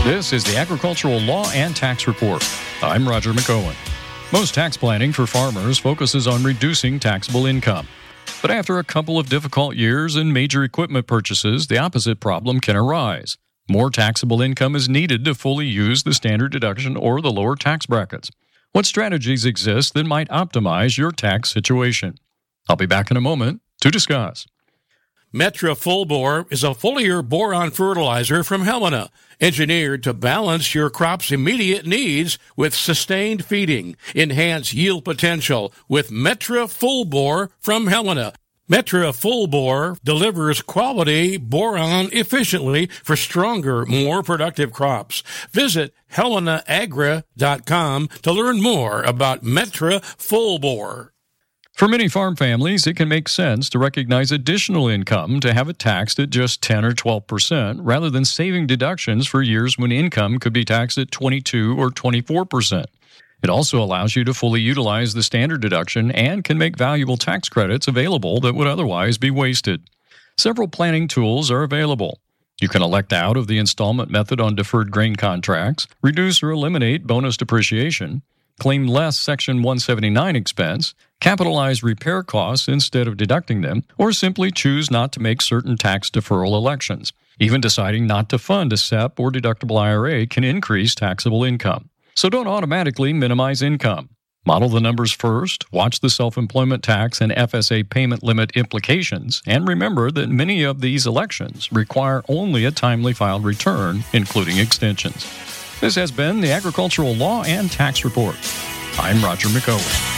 This is the Agricultural Law and Tax Report. I'm Roger McOwen. Most tax planning for farmers focuses on reducing taxable income. But after a couple of difficult years and major equipment purchases, the opposite problem can arise. More taxable income is needed to fully use the standard deduction or the lower tax brackets. What strategies exist that might optimize your tax situation? I'll be back in a moment to discuss. Metra Full Bore is a foliar boron fertilizer from Helena, engineered to balance your crop's immediate needs with sustained feeding. Enhance yield potential with Metra Full Bore from Helena. Metra Full Bore delivers quality boron efficiently for stronger, more productive crops. Visit HelenaAgra.com to learn more about Metra Full Bore. For many farm families, it can make sense to recognize additional income to have it taxed at just 10 or 12% rather than saving deductions for years when income could be taxed at 22 or 24%. It also allows you to fully utilize the standard deduction and can make valuable tax credits available that would otherwise be wasted. Several planning tools are available. You can elect out of the installment method on deferred grain contracts, reduce or eliminate bonus depreciation, claim less Section 179 expense, capitalize repair costs instead of deducting them, or simply choose not to make certain tax deferral elections. Even deciding not to fund a SEP or deductible IRA can increase taxable income. So don't automatically minimize income. Model the numbers first, watch the self-employment tax and FSA payment limit implications, and remember that many of these elections require only a timely filed return, including extensions. This has been the Agricultural Law and Tax Report. I'm Roger McOwen.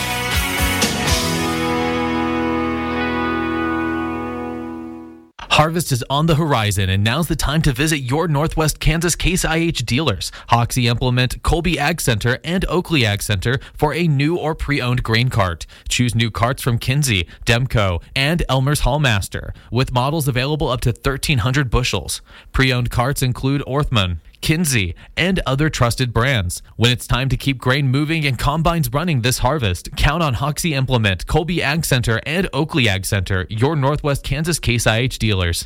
Harvest is on the horizon, and now's the time to visit your Northwest Kansas Case IH dealers, Hoxie Implement, Colby Ag Center, and Oakley Ag Center for a new or pre-owned grain cart. Choose new carts from Kinsey, Demco, and Elmer's Hallmaster, with models available up to 1,300 bushels. Pre-owned carts include Orthman, Kinsey, and other trusted brands. When it's time to keep grain moving and combines running this harvest, count on Hoxie Implement, Colby Ag Center, and Oakley Ag Center, your Northwest Kansas Case IH dealers.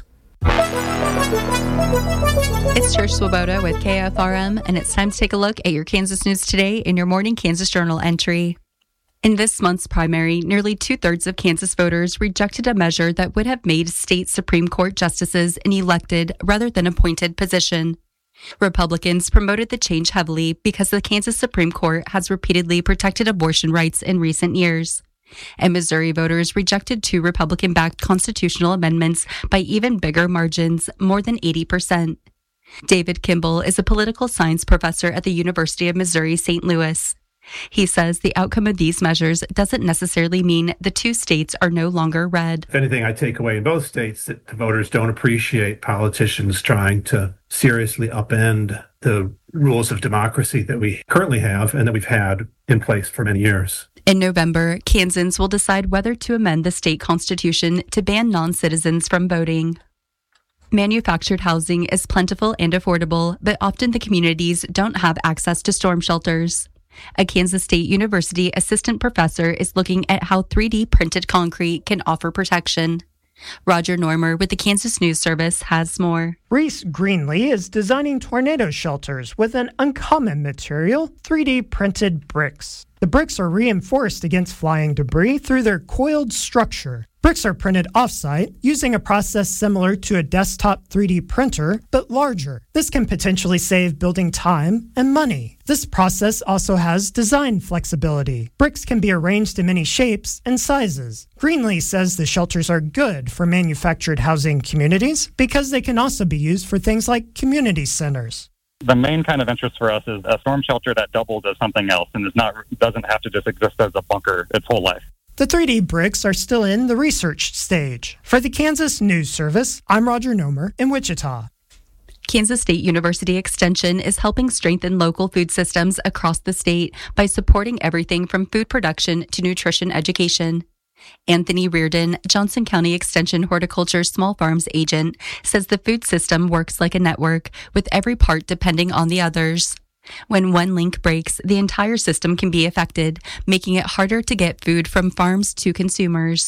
It's Trish Swoboda with KFRM, and it's time to take a look at your Kansas news today in your Morning Kansas Journal entry. In this month's primary, nearly two-thirds of Kansas voters rejected a measure that would have made state Supreme Court justices an elected rather than appointed position. Republicans promoted the change heavily because the Kansas Supreme Court has repeatedly protected abortion rights in recent years. And Missouri voters rejected two Republican-backed constitutional amendments by even bigger margins, more than 80%. David Kimball is a political science professor at the University of Missouri St. Louis. He says the outcome of these measures doesn't necessarily mean the two states are no longer red. If anything, I take away in both states that the voters don't appreciate politicians trying to seriously upend the rules of democracy that we currently have and that we've had in place for many years. In November, Kansans will decide whether to amend the state constitution to ban non-citizens from voting. Manufactured housing is plentiful and affordable, but often the communities don't have access to storm shelters. A Kansas State University assistant professor is looking at how 3D printed concrete can offer protection. Roger Normer with the Kansas News Service has more. Reese Greenlee is designing tornado shelters with an uncommon material, 3D printed bricks. The bricks are reinforced against flying debris through their coiled structure. Bricks are printed off-site using a process similar to a desktop 3D printer, but larger. This can potentially save building time and money. This process also has design flexibility. Bricks can be arranged in many shapes and sizes. Greenlee says the shelters are good for manufactured housing communities because they can also be used for things like community centers. The main kind of interest for us is a storm shelter that doubles as something else and doesn't have to just exist as a bunker its whole life. The 3D bricks are still in the research stage. For the Kansas News Service, I'm Roger Nomer in Wichita. Kansas State University Extension is helping strengthen local food systems across the state by supporting everything from food production to nutrition education. Anthony Reardon, Johnson County Extension Horticulture Small Farms agent, says the food system works like a network, with every part depending on the others. When one link breaks, the entire system can be affected, making it harder to get food from farms to consumers.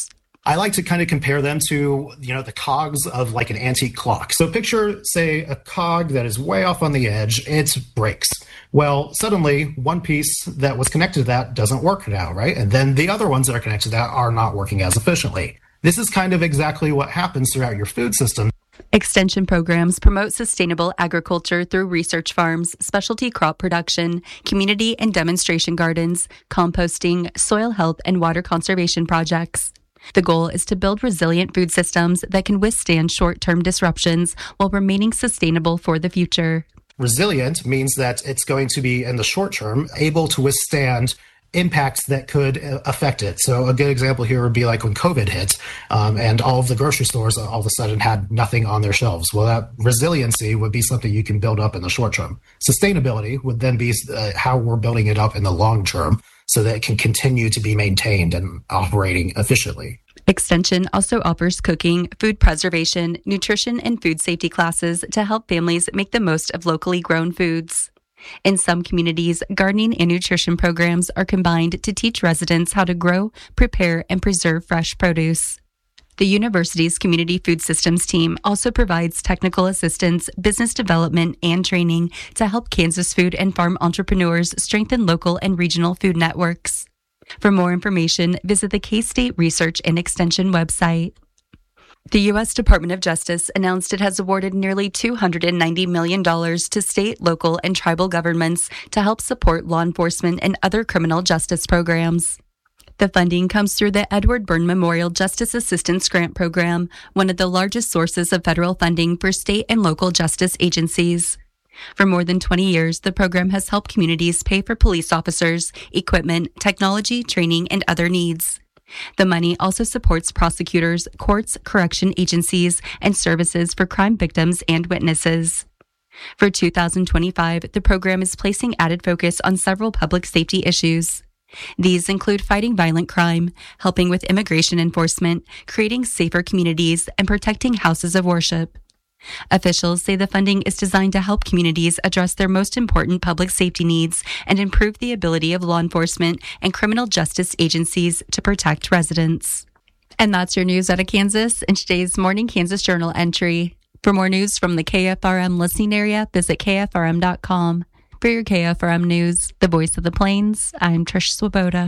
I like to kind of compare them to, the cogs of like an antique clock. So picture, say, a cog that is way off on the edge. It breaks. Well, suddenly one piece that was connected to that doesn't work now, right? And then the other ones that are connected to that are not working as efficiently. This is kind of exactly what happens throughout your food system. Extension programs promote sustainable agriculture through research farms, specialty crop production, community and demonstration gardens, composting, soil health, and water conservation projects. The goal is to build resilient food systems that can withstand short-term disruptions while remaining sustainable for the future. Resilient means that it's going to be, in the short term, able to withstand impacts that could affect it. So a good example here would be like when COVID hit and all of the grocery stores all of a sudden had nothing on their shelves. Well, that resiliency would be something you can build up in the short term. Sustainability would then be how we're building it up in the long term so that it can continue to be maintained and operating efficiently. Extension also offers cooking, food preservation, nutrition, and food safety classes to help families make the most of locally grown foods. In some communities, gardening and nutrition programs are combined to teach residents how to grow, prepare, and preserve fresh produce. The university's community food systems team also provides technical assistance, business development, and training to help Kansas food and farm entrepreneurs strengthen local and regional food networks. For more information, visit the K-State Research and Extension website. The U.S. Department of Justice announced it has awarded nearly $290 million to state, local, and tribal governments to help support law enforcement and other criminal justice programs. The funding comes through the Edward Byrne Memorial Justice Assistance Grant Program, one of the largest sources of federal funding for state and local justice agencies. For more than 20 years, the program has helped communities pay for police officers, equipment, technology, training, and other needs. The money also supports prosecutors, courts, correction agencies, and services for crime victims and witnesses. For 2025, the program is placing added focus on several public safety issues. These include fighting violent crime, helping with immigration enforcement, creating safer communities, and protecting houses of worship. Officials say the funding is designed to help communities address their most important public safety needs and improve the ability of law enforcement and criminal justice agencies to protect residents. And that's your news out of Kansas in today's Morning Kansas Journal entry. For more news from the KFRM listening area, visit KFRM.com. For your KFRM news, the voice of the Plains, I'm Trish Swoboda.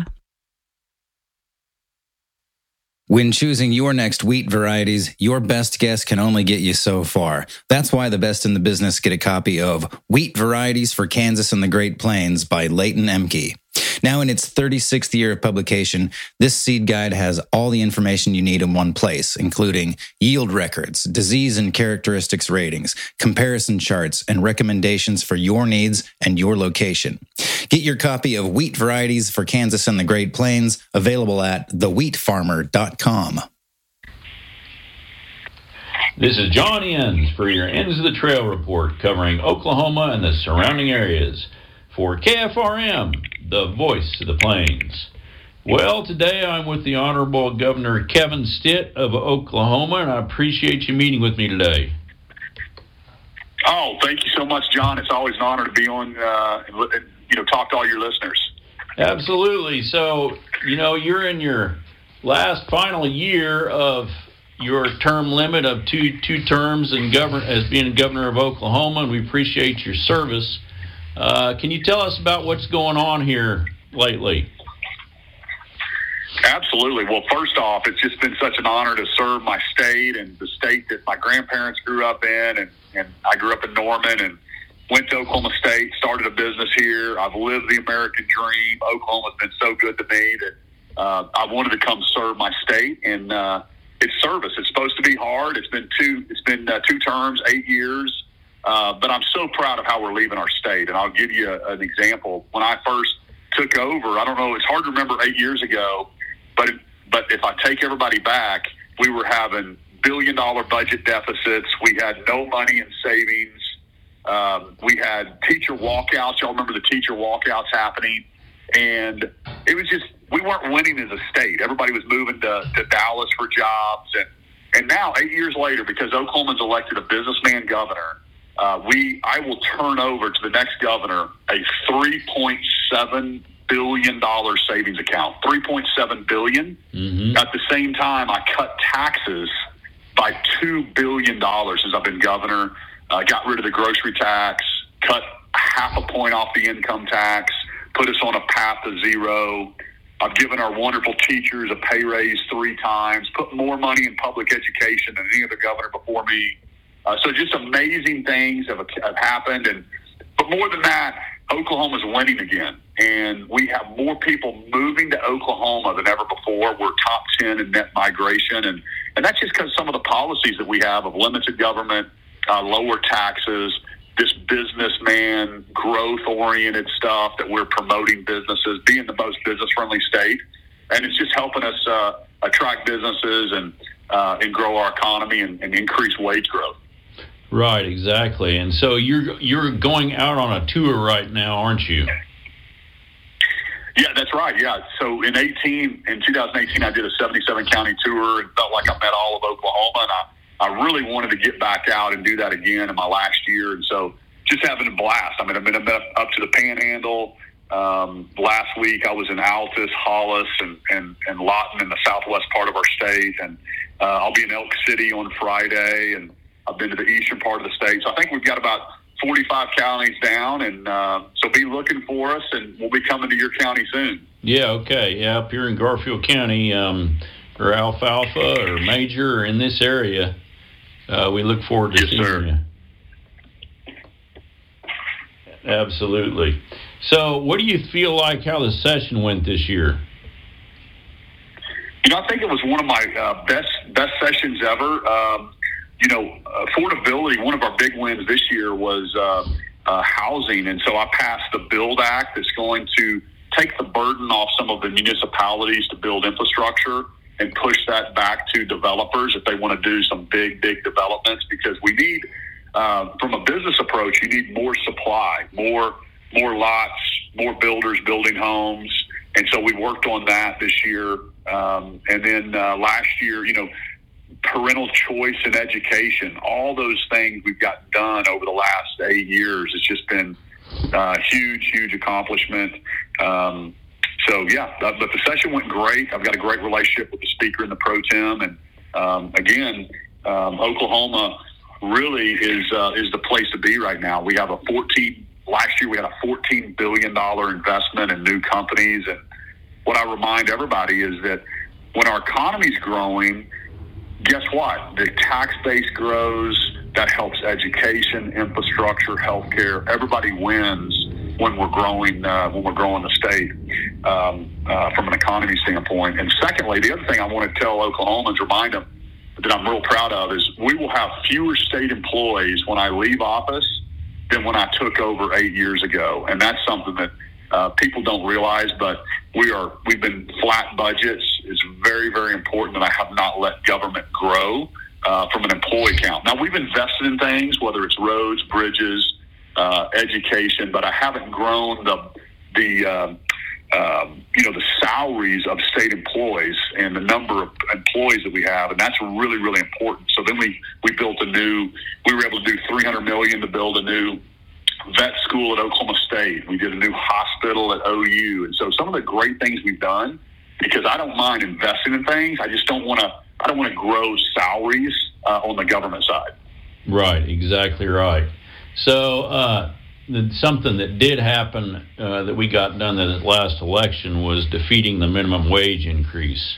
When choosing your next wheat varieties, your best guess can only get you so far. That's why the best in the business get a copy of Wheat Varieties for Kansas and the Great Plains by Leighton Emke. Now in its 36th year of publication, this seed guide has all the information you need in one place, including yield records, disease and characteristics ratings, comparison charts, and recommendations for your needs and your location. Get your copy of Wheat Varieties for Kansas and the Great Plains, available at thewheatfarmer.com. This is John Enns for your Ends of the Trail report covering Oklahoma and the surrounding areas. For KFRM, the voice of the Plains. Well, today I'm with the Honorable Governor Kevin Stitt of Oklahoma, and I appreciate you meeting with me today. Oh, thank you so much, John. It's always an honor to be on and talk to all your listeners. Absolutely. So, you're in your last final year of your term limit of two terms as being governor of Oklahoma, and we appreciate your service. Can you tell us about what's going on here lately? Absolutely. Well, first off, it's just been such an honor to serve my state and the state that my grandparents grew up in. And I grew up in Norman and went to Oklahoma State, started a business here. I've lived the American dream. Oklahoma's been so good to me that I wanted to come serve my state. And it's service. It's supposed to be hard. It's been two terms, 8 years. But I'm so proud of how we're leaving our state. And I'll give you an example. When I first took over, I don't know, it's hard to remember 8 years ago, but if I take everybody back, we were having billion-dollar budget deficits. We had no money in savings. We had teacher walkouts. Y'all remember the teacher walkouts happening? And it was just, we weren't winning as a state. Everybody was moving to Dallas for jobs. And now, 8 years later, because Oklahoma's elected a businessman governor, I will turn over to the next governor a $3.7 billion savings account, $3.7 billion. Mm-hmm. At the same time, I cut taxes by $2 billion since I've been governor. Got rid of the grocery tax, cut half a point off the income tax, put us on a path to zero. I've given our wonderful teachers a pay raise 3 times, put more money in public education than any other governor before me. So just amazing things have happened. But more than that, Oklahoma's winning again. And we have more people moving to Oklahoma than ever before. We're top 10 in net migration. And that's just because some of the policies that we have of limited government, lower taxes, this businessman, growth-oriented stuff that we're promoting businesses, being the most business-friendly state. And it's just helping us attract businesses and grow our economy and increase wage growth. Right, exactly. And so you're going out on a tour right now, aren't you? Yeah, that's right. Yeah. So in 2018, I did a 77-county tour and felt like I met all of Oklahoma. And I really wanted to get back out and do that again in my last year. And so just having a blast. I mean, I've been up to the Panhandle. Last week I was in Altus, Hollis, and Lawton in the southwest part of our state. And I'll be in Elk City on Friday. And I've been to the eastern part of the state. So I think we've got about 45 counties down. And so be looking for us, and we'll be coming to your county soon. Yeah, okay. Yeah, up here in Garfield County, or Alfalfa or Major or in this area. We look forward to seeing you. Absolutely. So what do you feel like how the session went this year? I think it was one of my best sessions ever. Affordability, one of our big wins this year was housing. And so I passed the BUILD Act that's going to take the burden off some of the municipalities to build infrastructure and push that back to developers if they want to do some big developments, because we need, from a business approach, you need more supply, more lots, more builders building homes. And so we worked on that this year. And then last year, parental choice in education, all those things we've gotten done over the last 8 years. It's just been a huge accomplishment. But the session went great. I've got a great relationship with the speaker and the pro tem. And Oklahoma really is the place to be right now. We have last year we had a $14 billion investment in new companies. And what I remind everybody is that when our economy's growing, guess what? The tax base grows. That helps education, infrastructure, healthcare. Everybody wins when we're growing the state from an economy standpoint. And secondly, the other thing I want to tell Oklahomans, remind them that I'm real proud of, is we will have fewer state employees when I leave office than when I took over 8 years ago. And that's something that people don't realize, but we've been flat budgets. It's very, very important that I have not let government grow from an employee count. Now, we've invested in things, whether it's roads, bridges, education, but I haven't grown the salaries of state employees and the number of employees that we have, and that's really, really important. So then we were able to do $300 million to build a new vet school at Oklahoma State. We did a new hospital at OU. And so some of the great things we've done, because I don't mind investing in things, I don't want to grow salaries on the government side. Right, exactly right. So something that did happen that we got done in the last election was defeating the minimum wage increase.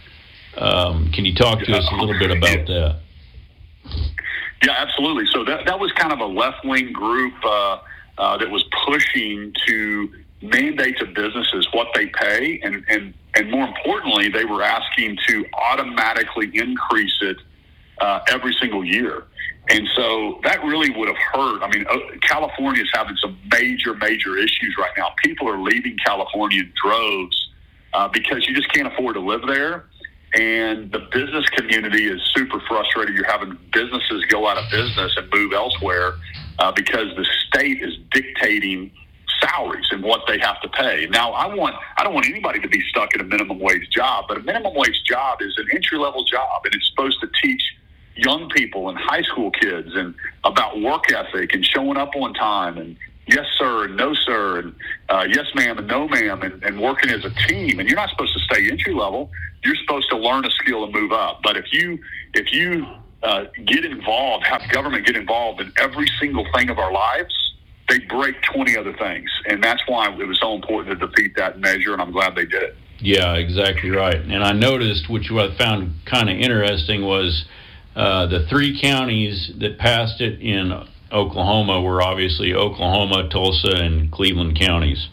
Can you talk to us a little bit about that? Yeah, absolutely. So that was kind of a left-wing group that was pushing to mandate to businesses what they pay, and more importantly, they were asking to automatically increase it every single year. And so that really would have hurt. I mean, California is having some major issues right now. People are leaving California in droves because you just can't afford to live there. And the business community is super frustrated. You're having businesses go out of business and move elsewhere because the state is dictating salaries and what they have to pay. Now, I don't want anybody to be stuck in a minimum wage job, but a minimum wage job is an entry-level job, and it's supposed to teach young people and high school kids and about work ethic and showing up on time and yes, sir, and no, sir, and yes, ma'am, and no, ma'am, and working as a team. And you're not supposed to stay entry level. You're supposed to learn a skill and move up. But if you get involved, have government get involved in every single thing of our lives, they break 20 other things. And that's why it was so important to defeat that measure, and I'm glad they did it. Yeah, exactly right. And I noticed, which I found kind of interesting, was the 3 counties that passed it in Oklahoma were obviously Oklahoma, Tulsa, and Cleveland counties.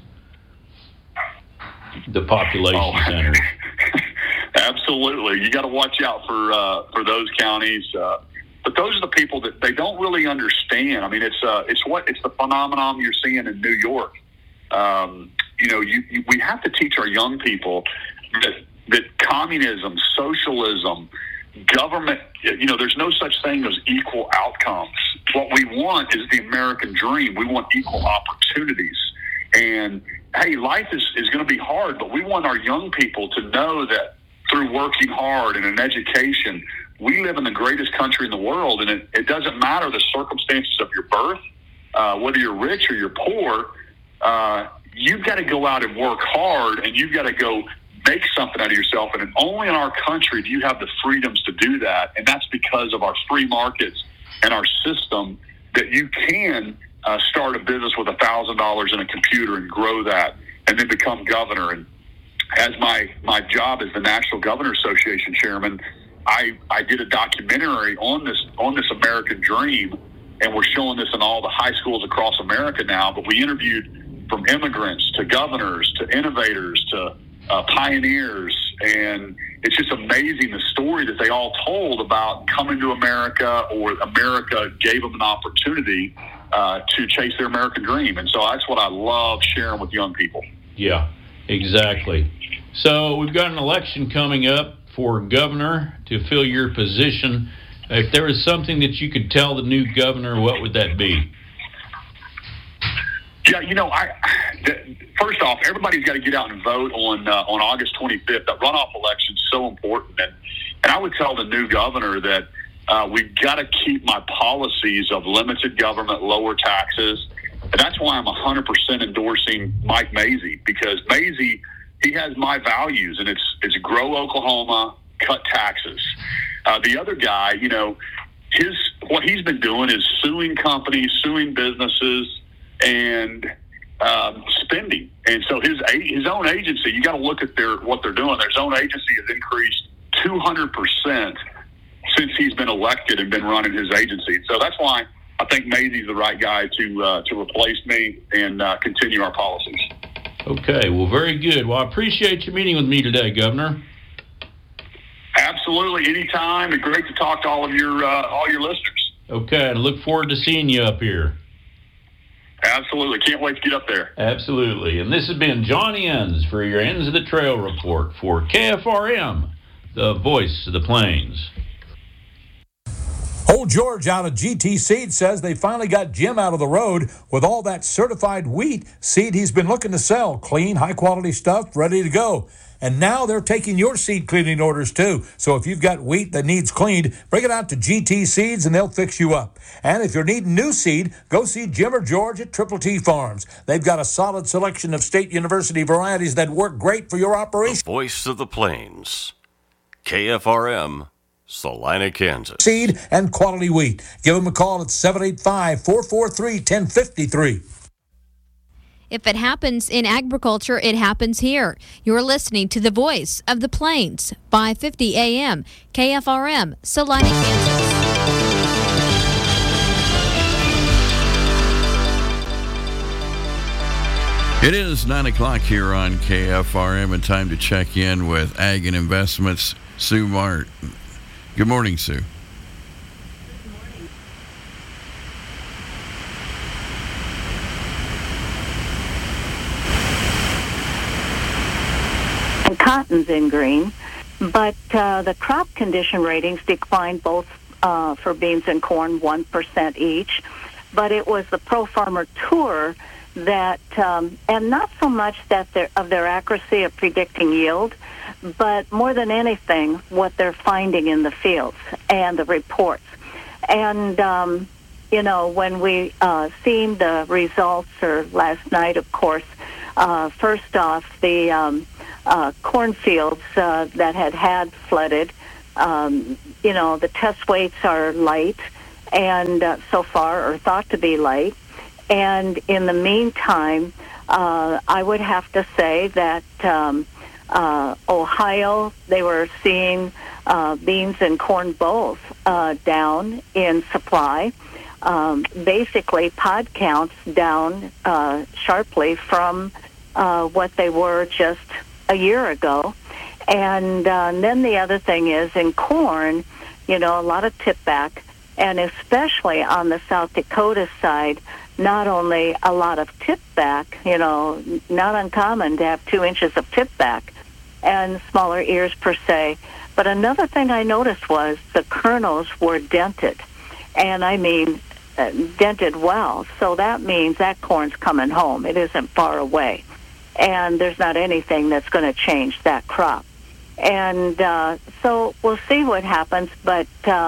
The population centers. Absolutely. You got to watch out for those counties. But those are the people that they don't really understand. I mean, it's the phenomenon you're seeing in New York. We have to teach our young people that communism, socialism, government, there's no such thing as equal outcomes. What we want is the American dream. We want equal opportunities. And, hey, life is going to be hard, but we want our young people to know that through working hard and an education, we live in the greatest country in the world, and it doesn't matter the circumstances of your birth, whether you're rich or you're poor. You've got to go out and work hard, and you've got to go make something out of yourself. And only in our country do you have the freedoms to do that, and that's because of our free markets and our system, that you can start a business with $1,000 in a computer and grow that and then become governor. And as my job as the National Governor Association chairman, I did a documentary on this American dream, and we're showing this in all the high schools across America now. But we interviewed from immigrants to governors to innovators to pioneers, and it's just amazing the story that they all told about coming to America, or America gave them an opportunity to chase their American dream. And so that's what I love sharing with young people. Yeah, exactly. So we've got an election coming up for governor to fill your position. If there was something that you could tell the new governor, what would that be? Yeah, first off, everybody's got to get out and vote on August 25th. That runoff election is so important. And I would tell the new governor that we've got to keep my policies of limited government, lower taxes. And that's why I'm 100% endorsing Mike Mazzei, because Mazzei, he has my values, and it's grow Oklahoma, cut taxes. The other guy, what he's been doing is suing companies, suing businesses, and spending. And so his own agency, you got to look at what they're doing. Their own agency has increased 200% since he's been elected and been running his agency. So that's why I think Mazzei's the right guy to replace me and continue our policies. Okay, well, very good. Well, I appreciate you meeting with me today, Governor. Absolutely, anytime. And great to talk to all your listeners. Okay, and I look forward to seeing you up here. Absolutely. Can't wait to get up there. Absolutely. And this has been Johnny Enns for your Ends of the Trail report for KFRM, the voice of the plains. Old George out of GT Seed says they finally got Jim out of the road with all that certified wheat seed he's been looking to sell. Clean, high-quality stuff, ready to go. And now they're taking your seed cleaning orders, too. So if you've got wheat that needs cleaned, bring it out to GT Seeds, and they'll fix you up. And if you're needing new seed, go see Jim or George at Triple T Farms. They've got a solid selection of State University varieties that work great for your operation. The voice of the plains. KFRM, Salina, Kansas. Seed and quality wheat. Give them a call at 785-443-1053. If it happens in agriculture, it happens here. You're listening to the voice of the plains, 550 AM, KFRM, Salina, Kansas. It is 9 o'clock here on KFRM, and time to check in with Ag and Investments, Sue Martin. Good morning, Sue. Cotton's in green, but the crop condition ratings declined both for beans and corn 1% each. But it was the Pro Farmer Tour that, and not so much that of their accuracy of predicting yield, but more than anything, what they're finding in the fields and the reports. And when we seen the results, or last night, of course, first off, the cornfields that had flooded, the test weights are light, and so far are thought to be light. And in the meantime, I would have to say that Ohio, they were seeing beans and corn both down in supply. Basically, pod counts down sharply from what they were just a year ago. And then the other thing is in corn, a lot of tip back, and especially on the South Dakota side, not only a lot of tip back, not uncommon to have 2 inches of tip back and smaller ears per se. But another thing I noticed was the kernels were dented, and I mean dented well. So that means that corn's coming home. It isn't far away, and there's not anything that's going to change that crop. And so we'll see what happens, but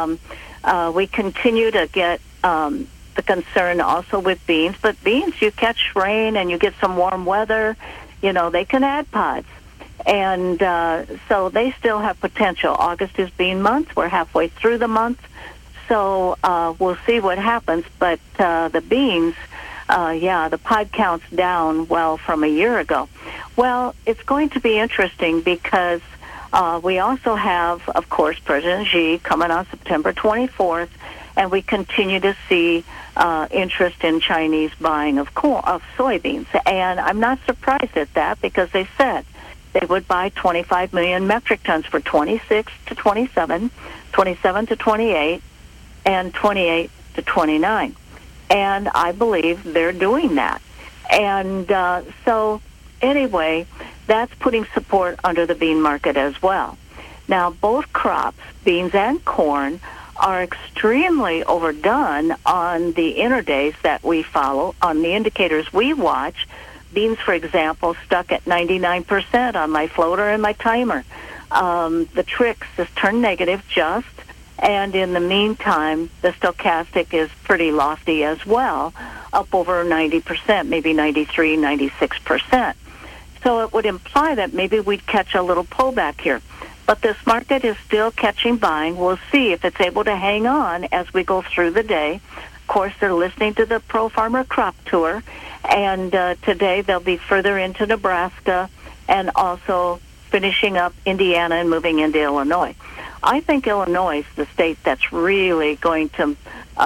we continue to get the concern also with beans. But beans, you catch rain and you get some warm weather, they can add pods. And so they still have potential. August is bean month. We're halfway through the month. So we'll see what happens. But the beans, the pod count's down, from a year ago. Well, it's going to be interesting because we also have, of course, President Xi coming on September 24th, and we continue to see interest in Chinese buying of soybeans. And I'm not surprised at that, because they said they would buy 25 million metric tons for 26 to 27, 27 to 28, and 28 to 29. And I believe they're doing that. And so anyway, that's putting support under the bean market as well. Now, both crops, beans and corn, are extremely overdone on the interdays that we follow, on the indicators we watch. Beans, for example, stuck at 99% on my floater and my timer. The Trix has turned negative just, and in the meantime, the stochastic is pretty lofty as well, up over 90%, maybe 93, 96%. So it would imply that maybe we'd catch a little pullback here. But this market is still catching buying. We'll see if it's able to hang on as we go through the day. Of course, they're listening to the Pro Farmer Crop Tour, and today they'll be further into Nebraska and also finishing up Indiana and moving into Illinois. I think Illinois is the state that's really going to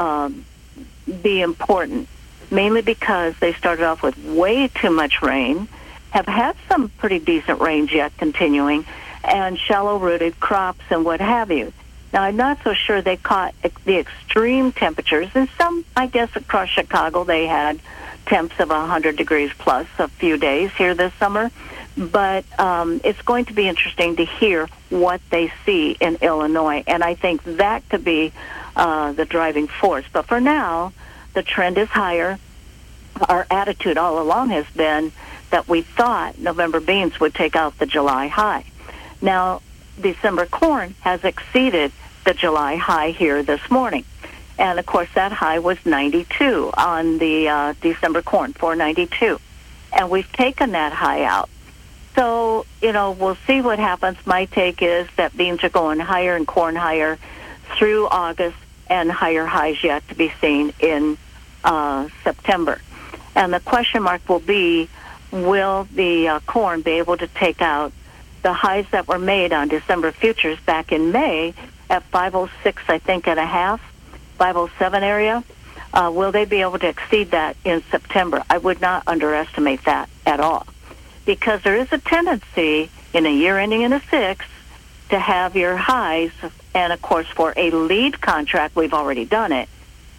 be important, mainly because they started off with way too much rain, have had some pretty decent rains yet continuing, and shallow-rooted crops and what have you. Now, I'm not so sure they caught the extreme temperatures. And some, I guess, across Chicago, they had temps of 100 degrees plus a few days here this summer. But it's going to be interesting to hear what they see in Illinois. And I think that could be the driving force. But for now, the trend is higher. Our attitude all along has been that we thought November beans would take out the July high. Now, December corn has exceeded the July high here this morning. And, of course, that high was 92 on the December corn, 492. And we've taken that high out. So, we'll see what happens. My take is that beans are going higher and corn higher through August, and higher highs yet to be seen in September. And the question mark will be, will the corn be able to take out the highs that were made on December futures back in May at 506, I think, and a half, 507 area? Will they be able to exceed that in September? I would not underestimate that at all, because there is a tendency in a year ending in a 6 to have your highs, and of course for a lead contract, we've already done it,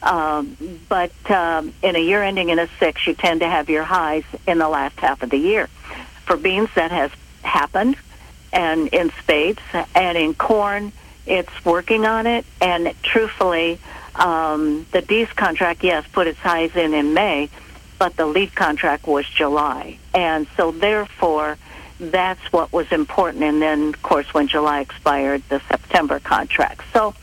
but in a year ending in a 6, you tend to have your highs in the last half of the year. For beans, that has happened, and in spades, and in corn, it's working on it. And truthfully, the D's contract, yes, put its highs in May, but the lead contract was July. And so therefore, that's what was important. And then, of course, when July expired, the September contract. So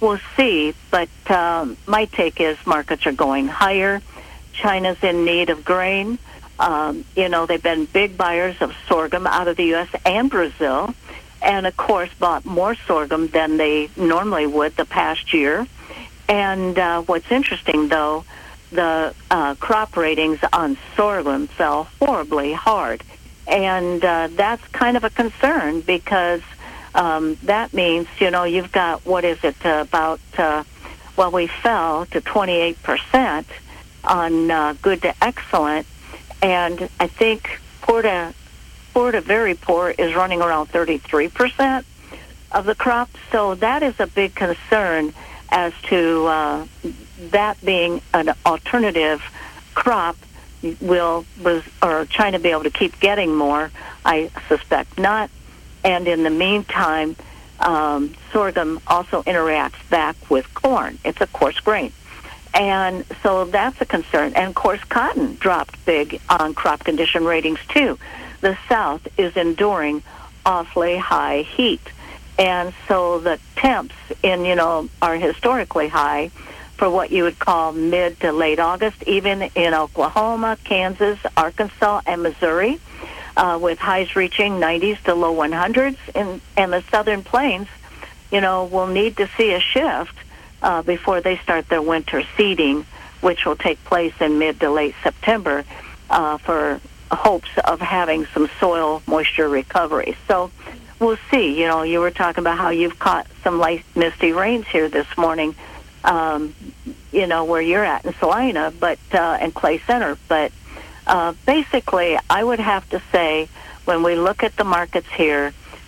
we'll see. But my take is markets are going higher. China's in need of grain. They've been big buyers of sorghum out of the U.S. and Brazil, and, of course, bought more sorghum than they normally would the past year. And what's interesting, though, the crop ratings on sorghum fell horribly hard. And that's kind of a concern because that means, you've got, what is it, we fell to 28% on good to excellent. And I think poor to very poor is running around 33% of the crop. So that is a big concern as to that being an alternative crop. Will China be able to keep getting more? I suspect not. And in the meantime, sorghum also interacts back with corn. It's a coarse grain. And so that's a concern. And, of course, cotton dropped big on crop condition ratings, too. The South is enduring awfully high heat. And so the temps are historically high for what you would call mid to late August, even in Oklahoma, Kansas, Arkansas, and Missouri, with highs reaching 90s to low 100s. And the Southern Plains, will need to see a shift before they start their winter seeding, which will take place in mid to late September for hopes of having some soil moisture recovery. So we'll see. You were talking about how you've caught some light misty rains here this morning, where you're at in Salina, and Clay Center. But basically, I would have to say, when we look at the markets here,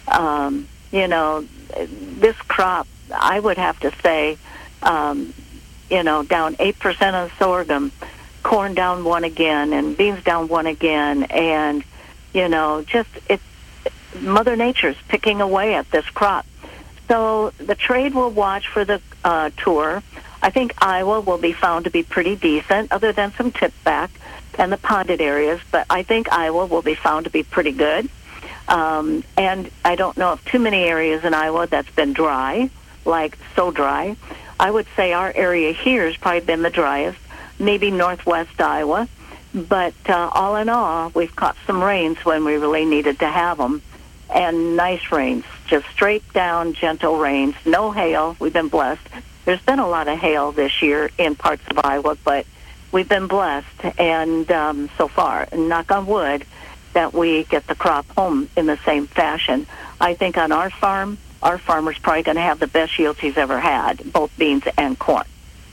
this crop, I would have to say, down 8% on sorghum, corn down 1 again, and beans down 1 again, and Mother Nature's picking away at this crop. So the trade will watch for the tour. I think Iowa will be found to be pretty decent, other than some tip back and the ponded areas, but I think Iowa will be found to be pretty good. And I don't know of too many areas in Iowa that's been dry, like so dry. I would say our area here has probably been the driest, maybe northwest Iowa. But all in all, we've caught some rains when we really needed to have them. And nice rains, just straight down, gentle rains, no hail. We've been blessed. There's been a lot of hail this year in parts of Iowa, but we've been blessed, and so far, and knock on wood, that we get the crop home in the same fashion. I think on our farm, our farmer's probably going to have the best yields he's ever had, both beans and corn.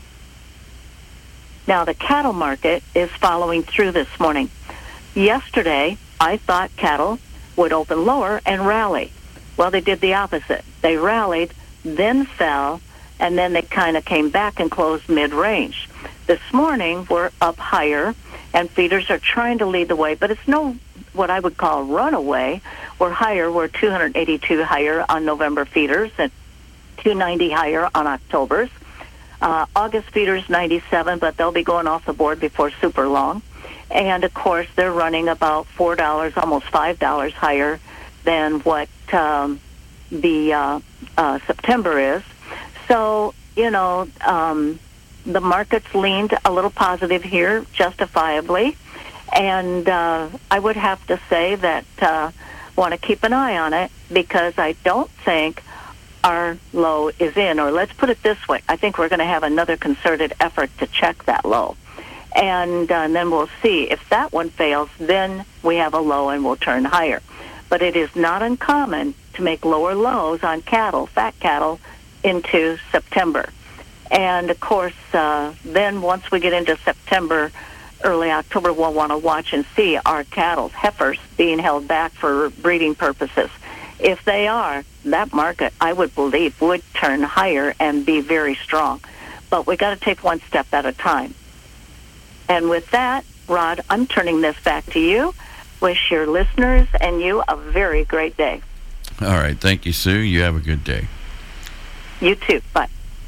Now, the cattle market is following through this morning. Yesterday, I thought cattle would open lower and rally. Well, they did the opposite. They rallied, then fell, and then they kind of came back and closed mid-range. This morning, we're up higher, and feeders are trying to lead the way, but it's no what I would call runaway. We're higher. We're 282 higher on November feeders and 290 higher on October's. August feeders 97, but they'll be going off the board before super long. And, of course, they're running about $4, almost $5 higher than what the September is. So, the market's leaned a little positive here, justifiably. And I would have to say that want to keep an eye on it, because I don't think our low is in. Or let's put it this way, I think we're going to have another concerted effort to check that low. And then we'll see. If that one fails, then we have a low and we'll turn higher. But it is not uncommon to make lower lows on cattle, fat cattle, into September. And, of course, then once we get into September, early October, we'll want to watch and see our cattle, heifers, being held back for breeding purposes. If they are, that market, I would believe, would turn higher and be very strong. But we got to take one step at a time. And with that, Rod, I'm turning this back to you. Wish your listeners and you a very great day. All right. Thank you, Sue. You have a good day. You too. Bye.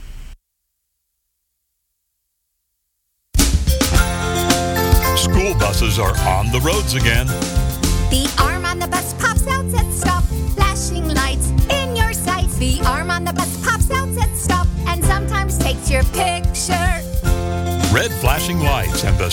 School buses are on the roads again. The arm on the bus pops out, says stop. Flashing lights in your sights. The arm on the bus pops out, says stop. And flashing lights, and the